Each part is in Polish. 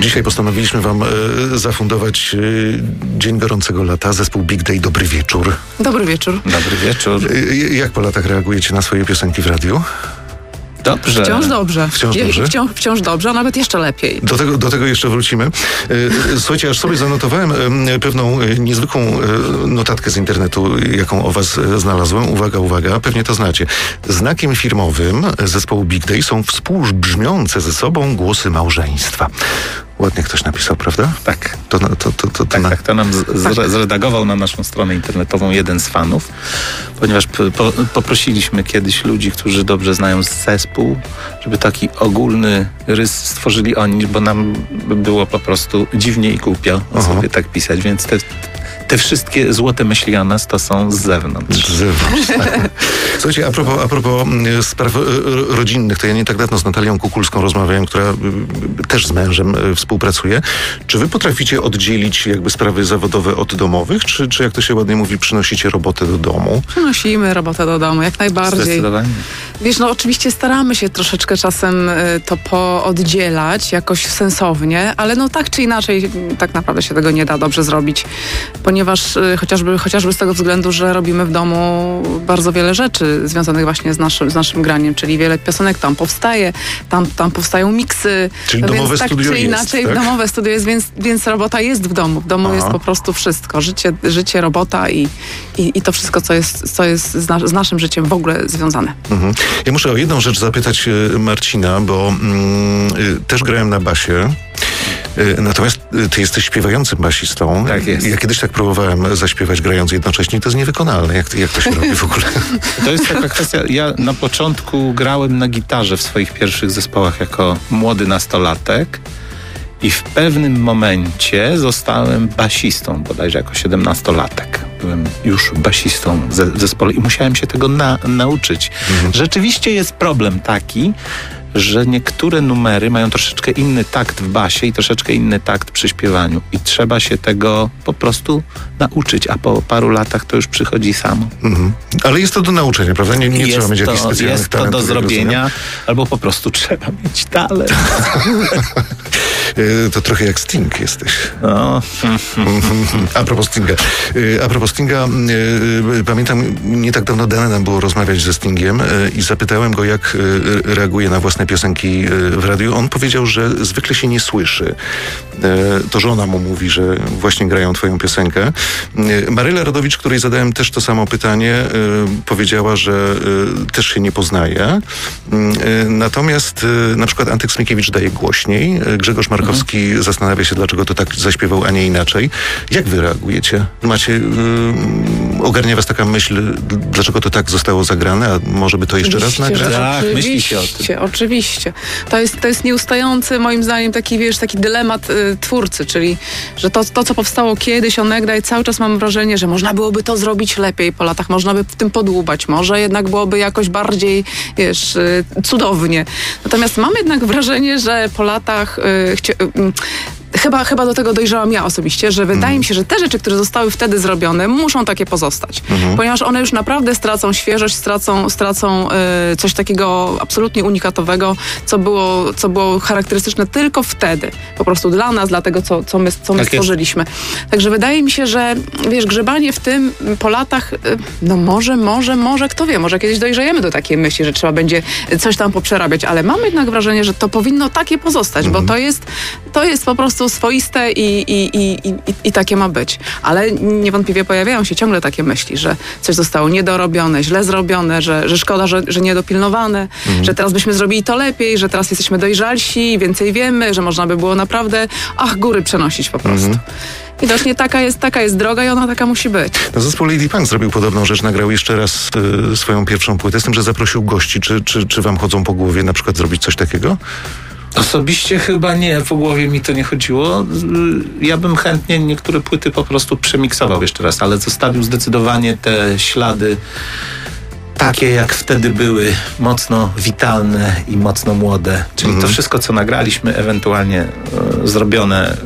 Dzisiaj postanowiliśmy wam zafundować Dzień Gorącego Lata, zespół Big Day. Dobry wieczór. Dobry wieczór. Dobry wieczór. Jak po latach reagujecie na swoje piosenki w radiu? Dobrze. Wciąż dobrze. Wciąż dobrze? Wciąż dobrze, a nawet jeszcze lepiej. Do tego jeszcze wrócimy. Słuchajcie, aż sobie zanotowałem pewną niezwykłą notatkę z internetu, jaką o was znalazłem. Uwaga, pewnie to znacie. Znakiem firmowym zespołu Big Day są współbrzmiące ze sobą głosy małżeństwa. Ładnie ktoś napisał, prawda? Tak. To nam zredagował na naszą stronę internetową jeden z fanów, ponieważ poprosiliśmy kiedyś ludzi, którzy dobrze znają zespół, żeby taki ogólny rys stworzyli oni, bo nam było po prostu dziwnie i głupio sobie tak pisać, więc te wszystkie złote myśli o nas to są z zewnątrz. Tak. Słuchajcie, a propos spraw rodzinnych, to ja nie tak dawno z Natalią Kukulską rozmawiałem, która też z mężem współpracuje. Czy wy potraficie oddzielić jakby sprawy zawodowe od domowych, czy jak to się ładnie mówi, przynosicie robotę do domu? Przynosimy robotę do domu, jak najbardziej. Zdecydowanie. Wiesz, oczywiście staramy się troszeczkę czasem to pooddzielać jakoś sensownie, ale tak czy inaczej tak naprawdę się tego nie da dobrze zrobić, ponieważ chociażby z tego względu, że robimy w domu bardzo wiele rzeczy związanych właśnie z naszym graniem, czyli wiele piosenek tam powstaje, tam powstają miksy. Czyli domowe tak studio czy inaczej jest, tak? Domowe studio jest, więc robota jest w domu. W domu jest po prostu wszystko. Życie, robota i to wszystko, co jest z naszym życiem w ogóle związane. Mhm. Ja muszę o jedną rzecz zapytać Marcina, bo też grałem na basie. Natomiast ty jesteś śpiewającym basistą. Tak jest. Ja kiedyś tak próbowałem zaśpiewać grając jednocześnie. To jest niewykonalne. Jak to się robi w ogóle? To jest taka kwestia. Ja na początku grałem na gitarze w swoich pierwszych zespołach jako młody nastolatek i w pewnym momencie zostałem basistą, bodajże jako 17-latek. Byłem już basistą w zespole i musiałem się tego nauczyć. Rzeczywiście jest problem taki, że niektóre numery mają troszeczkę inny takt w basie i troszeczkę inny takt przy śpiewaniu. I trzeba się tego po prostu nauczyć, a po paru latach to już przychodzi samo. Ale jest to do nauczenia, prawda? Nie trzeba mieć jakichś specjalnych talentów. Jest to do zrobienia, albo po prostu trzeba mieć talent. To trochę jak Sting jesteś. No. A propos Stinga, pamiętam, nie tak dawno dane nam było rozmawiać ze Stingiem i zapytałem go, jak reaguje na własne piosenki w radiu. On powiedział, że zwykle się nie słyszy. To żona mu mówi, że właśnie grają twoją piosenkę. Maryla Rodowicz, której zadałem też to samo pytanie, powiedziała, że też się nie poznaje. Natomiast na przykład Antek Smykiewicz daje głośniej. Grzegorz Markowski zastanawia się, dlaczego to tak zaśpiewał, a nie inaczej. Jak wy reagujecie? Ogarnia was taka myśl, dlaczego to tak zostało zagrane, a może by to jeszcze raz nagrać? Tak, myśli się o tym. Oczywiście. To jest nieustający, moim zdaniem, taki dylemat twórcy, czyli, że to, co powstało kiedyś, onegdaj, cały czas mam wrażenie, że można byłoby to zrobić lepiej po latach, można by w tym podłubać, może jednak byłoby jakoś bardziej, cudownie. Natomiast mam jednak wrażenie, że po latach Chyba do tego dojrzałam ja osobiście, że wydaje mi się, że te rzeczy, które zostały wtedy zrobione, muszą takie pozostać. Ponieważ one już naprawdę stracą świeżość, stracą coś takiego absolutnie unikatowego, co było charakterystyczne tylko wtedy. Po prostu dla nas, dla tego, co my stworzyliśmy. Także wydaje mi się, że grzebanie w tym po latach, może, kto wie, może kiedyś dojrzejemy do takiej myśli, że trzeba będzie coś tam poprzerabiać, ale mam jednak wrażenie, że to powinno takie pozostać, bo to jest po prostu swoiste i takie ma być. Ale niewątpliwie pojawiają się ciągle takie myśli, że coś zostało niedorobione, źle zrobione, że szkoda, że niedopilnowane, że teraz byśmy zrobili to lepiej, że teraz jesteśmy dojrzalsi, więcej wiemy, że można by było naprawdę góry przenosić po prostu. Widocznie taka jest droga i ona taka musi być. Zespół Lady Punk zrobił podobną rzecz, nagrał jeszcze raz swoją pierwszą płytę, z tym, że zaprosił gości. Czy wam chodzą po głowie na przykład zrobić coś takiego? Osobiście chyba nie, po głowie mi to nie chodziło. Ja bym chętnie niektóre płyty po prostu przemiksował jeszcze raz, ale zostawił zdecydowanie te ślady takie, jak wtedy były, mocno witalne i mocno młode. Czyli to wszystko, co nagraliśmy, ewentualnie zrobione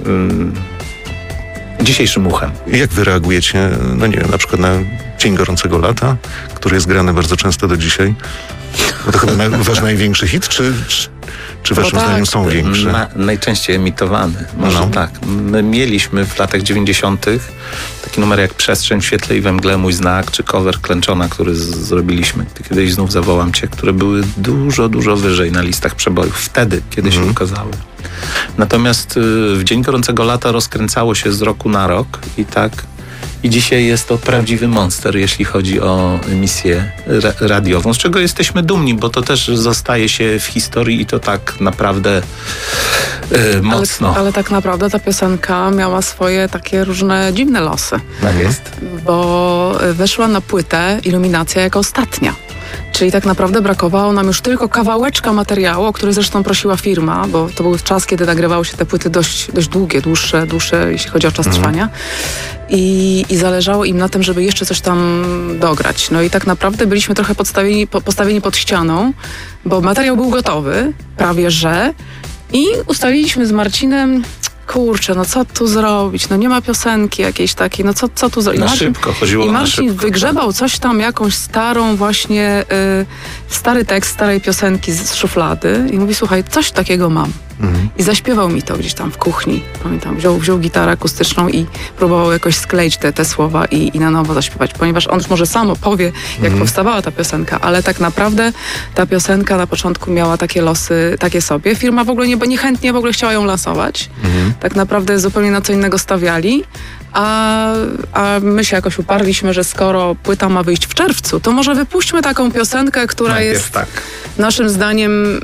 dzisiejszym uchem. Jak wy reagujecie, na przykład na Dzień Gorącego Lata, który jest grany bardzo często do dzisiaj? Bo to chyba wasz największy hit, czy waszym zdaniem są większe? Najczęściej emitowany. Może tak. My mieliśmy w latach 90. taki numer jak Przestrzeń w świetle i we mgle, Mój znak, czy cover Klęczona, który zrobiliśmy. Ty kiedyś znów zawołam cię, które były dużo, dużo wyżej na listach przebojów. Wtedy, kiedy się ukazały. Natomiast w Dzień Gorącego Lata rozkręcało się z roku na rok i dzisiaj jest to prawdziwy monster, jeśli chodzi o emisję radiową, z czego jesteśmy dumni, bo to też zostaje się w historii i to tak naprawdę mocno. Ale tak naprawdę ta piosenka miała swoje takie różne dziwne losy. Tak jest. Bo weszła na płytę Iluminacja jako ostatnia. Czyli tak naprawdę brakowało nam już tylko kawałeczka materiału, o który zresztą prosiła firma, bo to był czas, kiedy nagrywały się te płyty dość długie, dłuższe, jeśli chodzi o czas trwania. I zależało im na tym, żeby jeszcze coś tam dograć. No i tak naprawdę byliśmy trochę postawieni pod ścianą, bo materiał był gotowy, prawie że. I ustaliliśmy z Marcinem, kurczę, no co tu zrobić? No nie ma piosenki jakiejś takiej, no co tu zrobić? Na szybko, chodziło na szybko. I Marcin wygrzebał coś tam, jakąś starą właśnie, stary tekst starej piosenki z szuflady i mówi, słuchaj, coś takiego mam. I zaśpiewał mi to gdzieś tam w kuchni. Pamiętam, wziął gitarę akustyczną i próbował jakoś skleić te słowa i na nowo zaśpiewać, ponieważ on już może sam opowie, jak powstawała ta piosenka, ale tak naprawdę ta piosenka na początku miała takie losy, takie sobie. Firma w ogóle niechętnie w ogóle chciała ją lansować. Tak naprawdę zupełnie na co innego stawiali. A my się jakoś uparliśmy, że skoro płyta ma wyjść w czerwcu, to może wypuśćmy taką piosenkę, która najpierw jest naszym zdaniem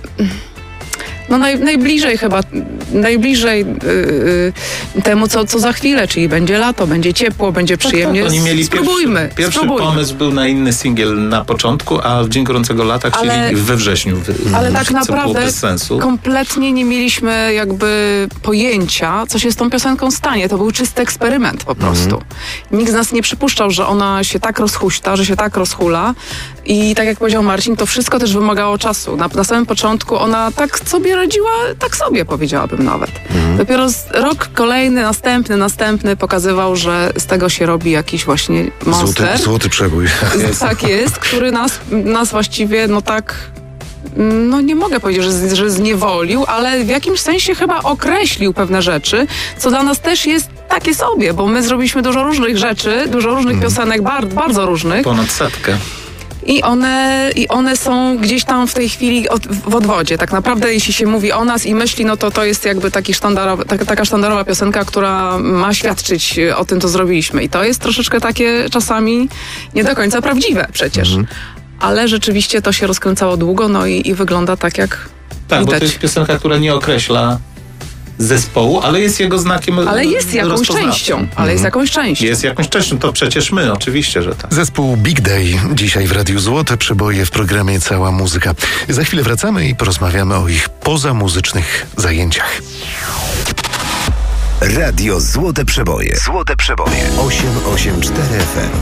najbliżej temu, co za chwilę, czyli będzie lato, będzie ciepło, będzie przyjemnie. Tak, oni mieli spróbujmy. Pomysł był na inny singiel na początku, a w Dzień Gorącego Lata chcieli we wrześniu. Ale tak naprawdę bez sensu. Kompletnie nie mieliśmy jakby pojęcia, co się z tą piosenką stanie. To był czysty eksperyment po prostu. Nikt z nas nie przypuszczał, że ona się tak rozhuśta, że się tak rozhula. I tak jak powiedział Marcin, to wszystko też wymagało czasu. Na samym początku ona tak sobie radziła, tak sobie powiedziałabym nawet. Dopiero rok kolejny, następny pokazywał, że z tego się robi jakiś właśnie monster. Złoty przebój. Tak jest, który nas właściwie nie mogę powiedzieć, że zniewolił, ale w jakimś sensie chyba określił pewne rzeczy, co dla nas też jest takie sobie, bo my zrobiliśmy dużo różnych rzeczy, dużo różnych piosenek, bardzo różnych. Ponad 100. I one są gdzieś tam w tej chwili w odwodzie. Tak naprawdę, jeśli się mówi o nas i myśli, no to jest jakby taka sztandarowa piosenka, która ma świadczyć o tym, co zrobiliśmy. I to jest troszeczkę takie czasami nie do końca prawdziwe przecież. Ale rzeczywiście to się rozkręcało długo, i wygląda tak, jak widać. Bo to jest piosenka, która nie określa zespołu, ale jest jego znakiem. Ale jest jakąś częścią. Jest jakąś częścią, to przecież my, oczywiście, że tak. Zespół Big Day dzisiaj w Radiu Złote Przeboje w programie Cała Muzyka. Za chwilę wracamy i porozmawiamy o ich pozamuzycznych zajęciach. Radio Złote Przeboje. 884 FM.